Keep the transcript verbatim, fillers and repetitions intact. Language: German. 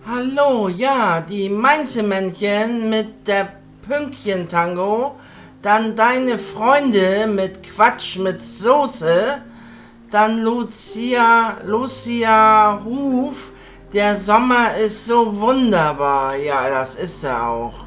Hallo, ja, die Mainzelmännchen mit der Pünktchen-Tango, dann deine Freunde mit Quatsch mit Soße, dann Lucia, Lucia Huf, der Sommer ist so wunderbar, ja, das ist er auch.